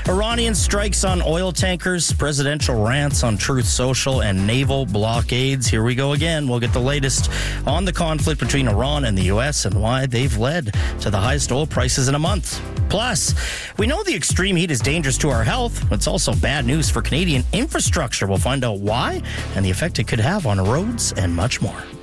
Iranian strikes on oil tankers, presidential rants on Truth Social, and naval blockades. Here we go again. We'll get the latest on the conflict between Iran and the U.S. and why they've led to the highest oil prices in a month. Plus, we know the extreme heat is dangerous to our health. It's also bad news for Canadian infrastructure. We'll find out why and the effect it could have on roads and much more.